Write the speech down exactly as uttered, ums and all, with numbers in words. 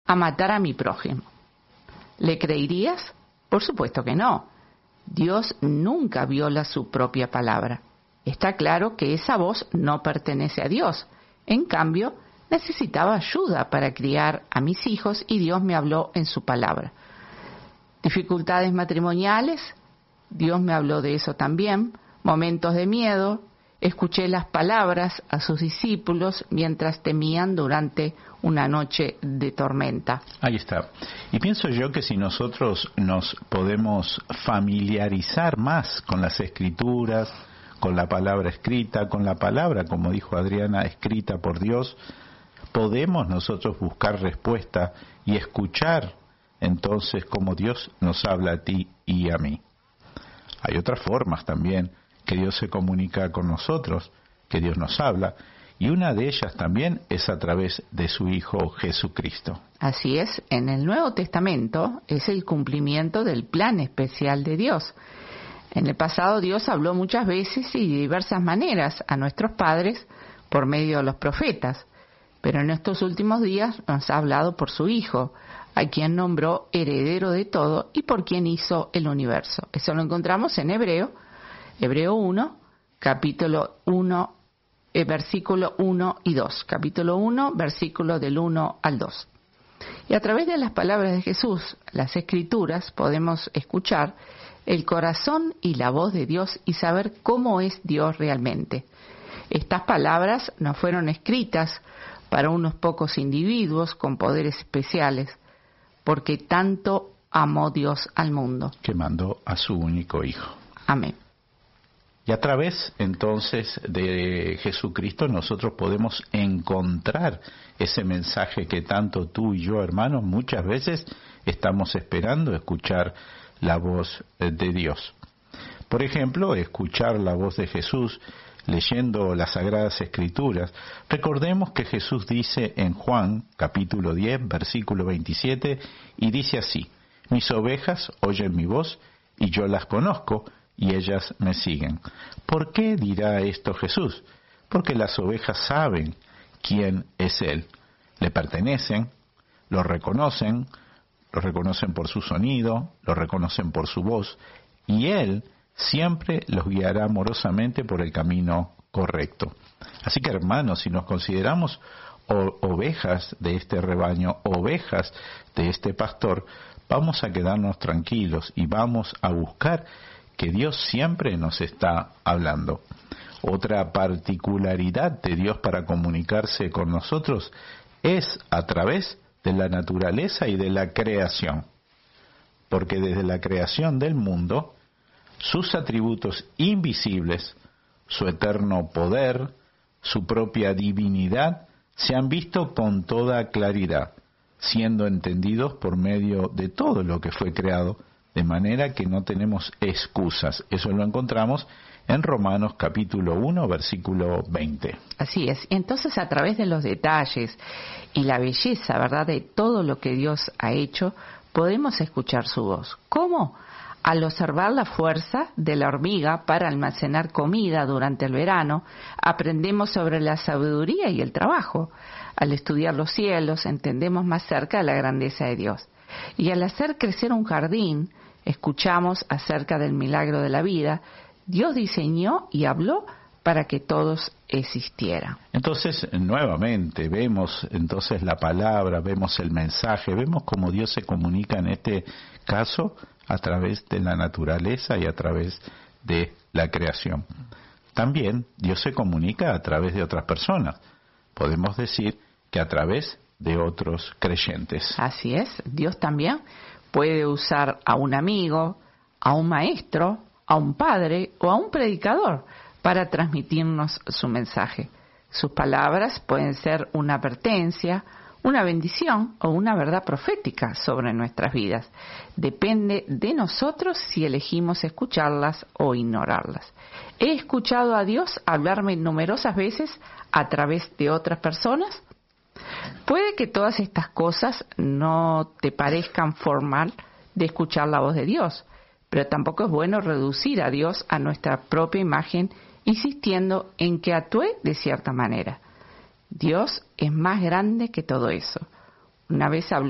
a matar a mi prójimo. ¿Le creerías? Por supuesto que no. Dios nunca viola su propia palabra. Está claro que esa voz no pertenece a Dios. En cambio, necesitaba ayuda para criar a mis hijos y Dios me habló en su palabra. Dificultades matrimoniales, Dios me habló de eso también. Momentos de miedo, escuché las palabras a sus discípulos mientras temían durante una noche de tormenta. Ahí está. Y pienso yo que si nosotros nos podemos familiarizar más con las Escrituras, con la palabra escrita, con la palabra, como dijo Adriana, escrita por Dios, podemos nosotros buscar respuesta y escuchar entonces cómo Dios nos habla a ti y a mí. Hay otras formas también que Dios se comunica con nosotros, que Dios nos habla, y una de ellas también es a través de su Hijo Jesucristo. Así es, en el Nuevo Testamento es el cumplimiento del plan especial de Dios. En el pasado Dios habló muchas veces y de diversas maneras a nuestros padres por medio de los profetas, pero en estos últimos días nos ha hablado por su Hijo, a quien nombró heredero de todo y por quien hizo el universo. Eso lo encontramos en Hebreo, Hebreo uno, capítulo uno, eh, versículo uno y dos. Capítulo uno, versículo del uno al dos. Y a través de las palabras de Jesús, las Escrituras, podemos escuchar el corazón y la voz de Dios y saber cómo es Dios realmente. Estas palabras no fueron escritas para unos pocos individuos con poderes especiales, porque tanto amó Dios al mundo, que mandó a su único Hijo. Amén. Y a través entonces de Jesucristo nosotros podemos encontrar ese mensaje que tanto tú y yo, hermanos, muchas veces estamos esperando escuchar la voz de Dios. Por ejemplo, escuchar la voz de Jesús leyendo las Sagradas Escrituras. Recordemos que Jesús dice en Juan capítulo diez, versículo veintisiete, y dice así: mis ovejas oyen mi voz y yo las conozco y ellas me siguen. ¿Por qué dirá esto Jesús? Porque las ovejas saben quién es Él. Le pertenecen, lo reconocen, lo reconocen por su sonido, lo reconocen por su voz, y Él siempre los guiará amorosamente por el camino correcto. Así que, hermanos, si nos consideramos o- ovejas de este rebaño, ovejas de este pastor, vamos a quedarnos tranquilos y vamos a buscar que Dios siempre nos está hablando. Otra particularidad de Dios para comunicarse con nosotros es a través de la naturaleza y de la creación. Porque desde la creación del mundo, sus atributos invisibles, su eterno poder, su propia divinidad, se han visto con toda claridad, siendo entendidos por medio de todo lo que fue creado, de manera que no tenemos excusas. Eso lo encontramos en Romanos capítulo uno, versículo veinte. Así es. Entonces, a través de los detalles y la belleza, ¿verdad?, de todo lo que Dios ha hecho, podemos escuchar su voz. ¿Cómo? Al observar la fuerza de la hormiga para almacenar comida durante el verano, aprendemos sobre la sabiduría y el trabajo. Al estudiar los cielos, entendemos más cerca de la grandeza de Dios. Y al hacer crecer un jardín, escuchamos acerca del milagro de la vida. Dios diseñó y habló para que todos existieran. Entonces, nuevamente, vemos entonces la palabra, vemos el mensaje, vemos cómo Dios se comunica en este caso a través de la naturaleza y a través de la creación. También Dios se comunica a través de otras personas. Podemos decir que a través de otros creyentes. Así es, Dios también puede usar a un amigo, a un maestro, a un padre o a un predicador para transmitirnos su mensaje. Sus palabras pueden ser una advertencia, una bendición o una verdad profética sobre nuestras vidas. Depende de nosotros si elegimos escucharlas o ignorarlas. He escuchado a Dios hablarme numerosas veces a través de otras personas. Puede que todas estas cosas no te parezcan formal de escuchar la voz de Dios, pero tampoco es bueno reducir a Dios a nuestra propia imagen, insistiendo en que actúe de cierta manera. Dios es más grande que todo eso. Una vez habló